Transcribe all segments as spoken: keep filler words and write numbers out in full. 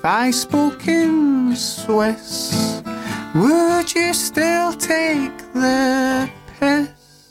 If I spoke in Swiss, would you still take the piss?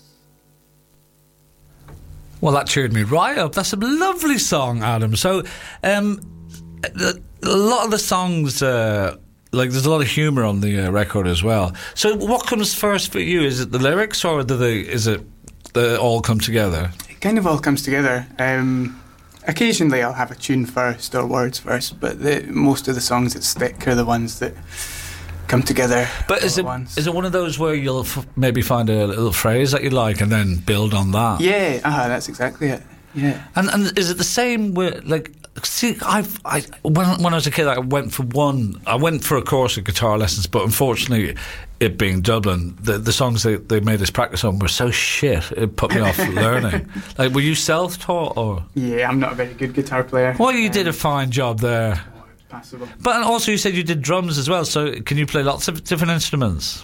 Well, that cheered me right up. That's a lovely song, Adam. So, um, a, a lot of the songs, uh, like, there's a lot of humour on the uh, record as well. So, what comes first for you? Is it the lyrics, or do they, is it they all come together? It kind of all comes together. Um, occasionally, I'll have a tune first or words first, but the, most of the songs that stick are the ones that come together. But is it once. is it one of those where you'll f- maybe find a little phrase that you like and then build on that? Yeah, uh-huh, that's exactly it. Yeah. And and is it the same with, like, see, I've I when when I was a kid, I went for one, I went for a course of guitar lessons, but unfortunately, it being Dublin, the the songs they, they made us practice on were so shit, it put me off learning. Like, were you self-taught or? Yeah, I'm not a very good guitar player. Well, you um, did a fine job there. Passable. But also, you said you did drums as well. So, can you play lots of different instruments?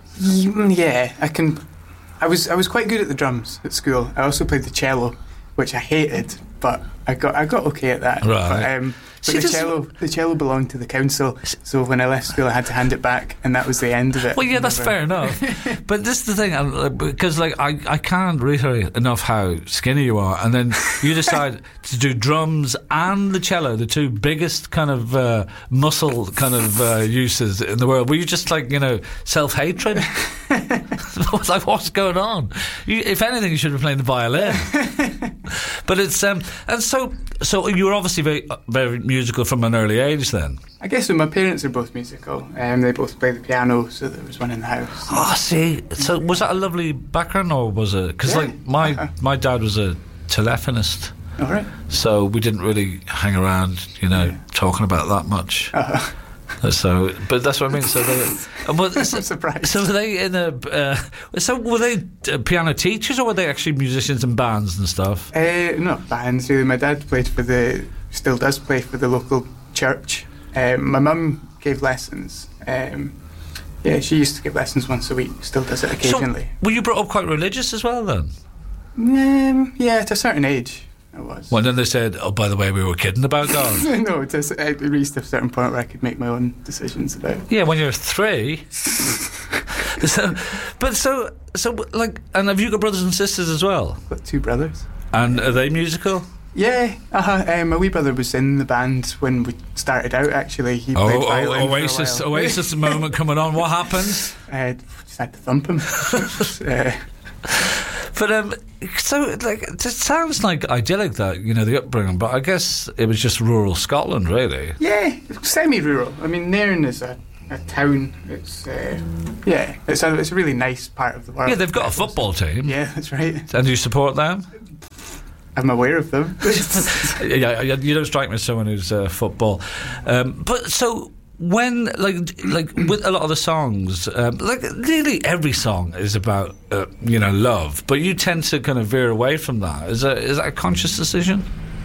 Yeah, I can. I was I was quite good at the drums at school. I also played the cello, which I hated, but I got I got okay at that. Right. But, um, See, but the this- cello the cello belonged to the council, so when I left school, I had to hand it back, and that was the end of it. Well, yeah, that's Never- fair enough. But this is the thing, uh, because, like, I, I can't reiterate enough how skinny you are, and then you decide to do drums and the cello, the two biggest kind of uh, muscle kind of uh, uses in the world. Were you just, like, you know, self-hatred? Like, what's going on? You, if anything, you should have been playing the violin. But it's um, and so so you were obviously very very musical from an early age then. I guess when my parents are both musical, um, they both play the piano, so there was one in the house. Oh, see, so was that a lovely background, or was it? Because, Yeah. like, my Uh-huh. my dad was a telephonist, All right. so we didn't really hang around, you know, Yeah. talking about that much. Uh-huh. So, but that's what I mean. So they, and what, I'm so, surprised. so were they in a? Uh, so were they uh, piano teachers, or were they actually musicians in bands and stuff? Uh, not bands really. My dad played for the, still does play for the local church. Um, my mum gave lessons. Um, yeah, she used to give lessons once a week. Still does it occasionally. So, were you brought up quite religious as well then? Um, yeah, to a certain age, I was. Well, then they said, "Oh, by the way, we were kidding about God." No, to a, s- I reached a certain point where I could make my own decisions about. Yeah, when you're three. so, but so, so, like, and have you got brothers and sisters as well? Got two brothers. And are they musical? Yeah, uh-huh. Um, my wee brother was in the band when we started out. Actually, he played Oh, violin oh for a Oasis, while. Oasis moment coming on. What happened? I just had to thump him. uh, But um, so, like, it sounds like idyllic, that, you know, the upbringing. But I guess it was just rural Scotland, really. Yeah, semi-rural. I mean, Nairn is a, a town. It's uh, yeah, it's a it's a really nice part of the world. Yeah, they've got a football team. Yeah, that's right. And do you support them? I'm aware of them. Yeah, yeah, you don't strike me as someone who's uh, football. Um, but so when, like, like with a lot of the songs, um, like nearly every song is about, uh, you know, love. But you tend to kind of veer away from that. Is that is that a conscious decision?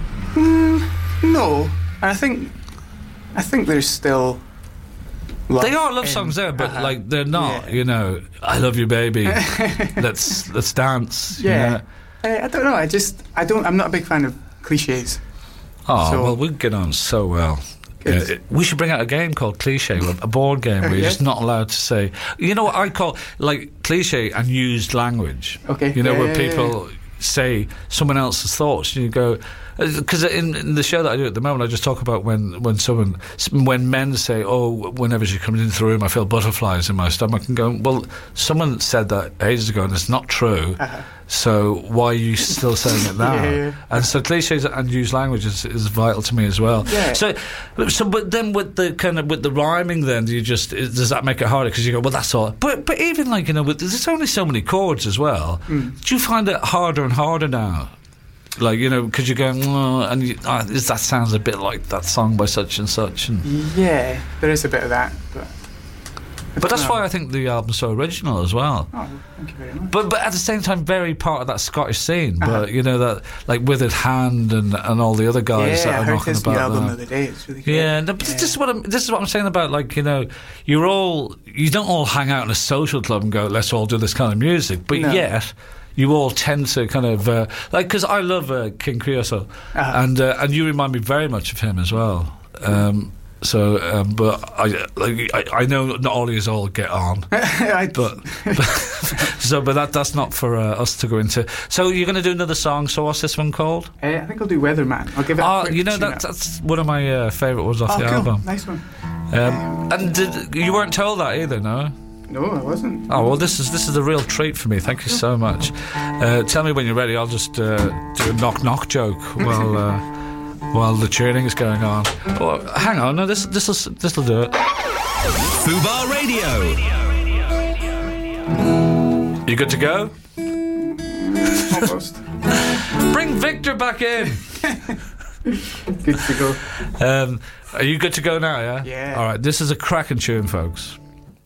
Mm, no, I think I think there's still. Love They are love in- songs there, but uh-huh. like they're not. Yeah. You know, I love you, baby. let's let's dance. you Yeah. know? Uh, I don't know. I just I don't. I'm not a big fan of cliches. Oh, So- well, we get on so well. Good. Uh, we should bring out a game called Cliche, a board game where you're Yeah. just not allowed to say, you know what I call, like, cliche and used language. Okay. You know, Yeah, where yeah, yeah, people say someone else's thoughts, and you go, because in, in the show that I do at the moment, I just talk about when, when someone, when men say, oh, whenever she comes into the room, I feel butterflies in my stomach, and go, well, someone said that ages ago, and it's not true. Uh-huh. So why are you still saying it now? Yeah, yeah. And so cliches and used language is, is vital to me as well. Yeah. So, so, but then with the kind of with the rhyming, then do you just is, does that make it harder? Because you go, well, that's all. But but even like, you know, with, there's only so many chords as well. Mm. Do you find it harder and harder now? Like, you know, because you're going, oh, and you, oh, this, that sounds a bit like that song by such and such. And Yeah, there is a bit of that, but. I but don't that's know. why I think the album's so original as well. Oh, thank you very much. But but at the same time, very part of that Scottish scene. Uh-huh. But you know that, like, Withered Hand and, and all the other guys yeah, that I are heard knocking his new about album that. the other day. It's really good. Yeah, no, but Yeah. this is what I'm, this is what I'm saying about, like, you know, you're all you don't all hang out in a social club and go, let's all do this kind of music, but No. yet you all tend to kind of uh, like, because I love uh, King Creosote, Uh-huh. and uh, and you remind me very much of him as well. Um, So, um, but I, like, I, I know not all of you all get on, I, but, but so, but that that's not for uh, us to go into. So, you're going to do another song. So, what's this one called? Uh, I think I'll do Weatherman. I'll give it. Oh, a quick you know tune that, up. that's one of my uh, favourite ones off Oh, the cool. album. Nice one. Um, and did, you weren't told that either, no? No, I wasn't. Oh well, this is this is a real treat for me. Thank you so much. Uh, tell me when you're ready. I'll just uh, do a knock knock joke while uh, while the tuning is going on. Oh, hang on, no, this this will this will do it. Fubar Radio. You good to go? Almost. Bring Victor back in. Good to go. Um, are you good to go now? Yeah. Yeah. All right. This is a cracking tune, folks.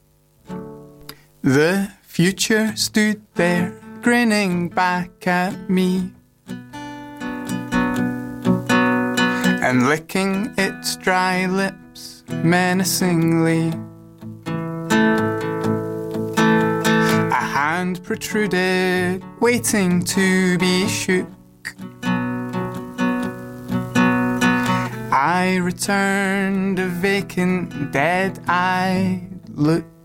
The future stood there, grinning back at me, and licking its dry lips menacingly. A hand protruded, waiting to be shook. I returned a vacant, dead-eyed look.